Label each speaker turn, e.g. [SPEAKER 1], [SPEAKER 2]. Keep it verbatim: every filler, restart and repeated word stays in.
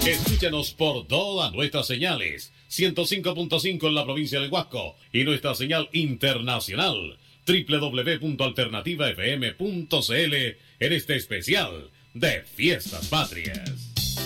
[SPEAKER 1] Escúchanos por todas nuestras señales. ciento cinco punto cinco en la provincia del Huasco y nuestra señal internacional doble u doble u doble u punto alternativa f m punto c l en este especial de Fiestas Patrias.